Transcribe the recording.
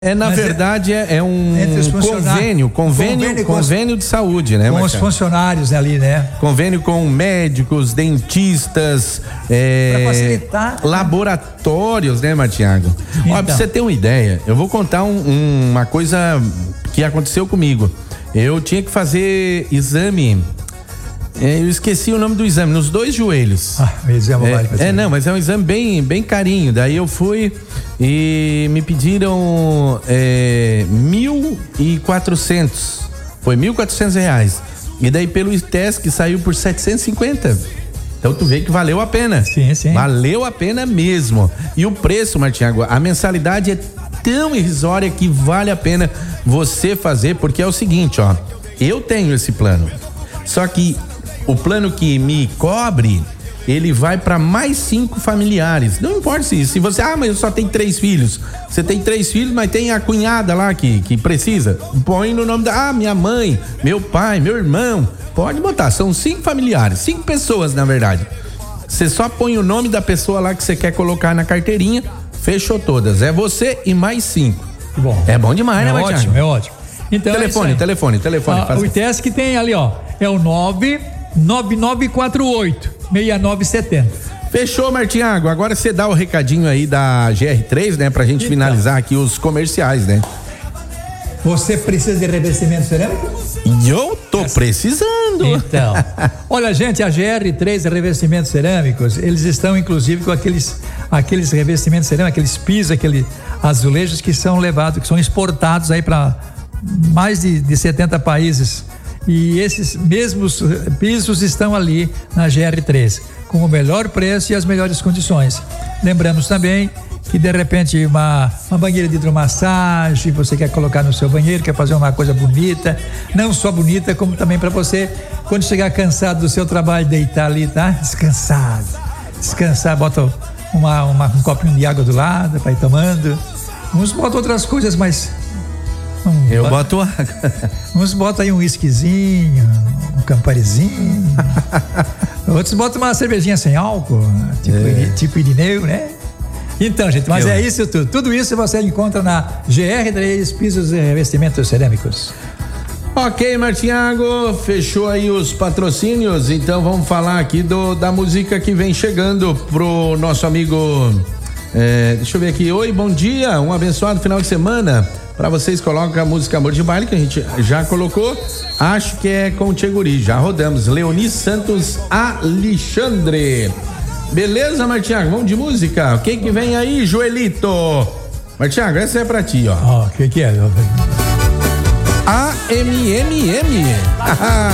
Na verdade, é um convênio de saúde, né, com os funcionários ali, né? Convênio com médicos, dentistas, pra facilitar, laboratórios, né, Martiago? Então. Ó, pra você ter uma ideia, eu vou contar uma coisa que aconteceu comigo. Eu tinha que fazer exame. Eu esqueci o nome do exame, nos 2 joelhos. Mas é um exame bem carinho. Daí eu fui e me pediram 1.400. Foi R$1.400. E daí pelo teste que saiu por 750. Então tu vê que valeu a pena. Sim. Valeu a pena mesmo. E o preço, Martiago, a mensalidade é tão irrisória que vale a pena você fazer, porque é o seguinte, ó. Eu tenho esse plano. Só que o plano que me cobre, ele vai para mais 5 familiares. Não importa se você, mas eu só tenho 3 filhos. Você tem 3 filhos, mas tem a cunhada lá que precisa. Põe no nome da, minha mãe, meu pai, meu irmão. Pode botar, são 5 familiares, 5 pessoas na verdade. Você só põe o nome da pessoa lá que você quer colocar na carteirinha, fechou todas. É você e mais 5. Bom. É bom demais, né, Martiago? É ótimo. Então, telefone. O teste que tem ali, ó, é o 99948-6970. Fechou, Martiago. Agora você dá o recadinho aí da GR3, né? Pra gente finalizar aqui os comerciais, né? Você precisa de revestimento cerâmico? Eu tô precisando. Então, olha, gente, a GR3 Revestimentos Cerâmicos, eles estão inclusive com aqueles revestimentos cerâmicos, aqueles pisos, aqueles azulejos que são levados, que são exportados aí para mais de 70 países. E esses mesmos pisos estão ali na GR3, com o melhor preço e as melhores condições. Lembramos também que de repente uma banheira de hidromassagem, você quer colocar no seu banheiro, quer fazer uma coisa bonita, não só bonita, como também para você, quando chegar cansado do seu trabalho, deitar ali, tá? Descansar, bota um copinho de água do lado para ir tomando. Uns botam outras coisas, mas eu boto água. Uns botam aí um whiskyzinho, um camparizinho. Outros botam uma cervejinha sem álcool, tipo Irineu, né? Então, gente, mas é isso tudo. Tudo isso você encontra na GR3 Pisos e Revestimentos Cerâmicos. Ok, Martiago, fechou aí os patrocínios, então vamos falar aqui da música que vem chegando pro nosso amigo, deixa eu ver aqui. Oi, bom dia, um abençoado final de semana. Pra vocês, coloca a música Amor de Baile, que a gente já colocou. Acho que é com o Tcheguri, já rodamos. Leoni Santos Alexandre. Beleza, Martiago? Vamos de música? O que vem aí, Joelito? Martiago, essa é pra ti, ó. O que é? AMMM.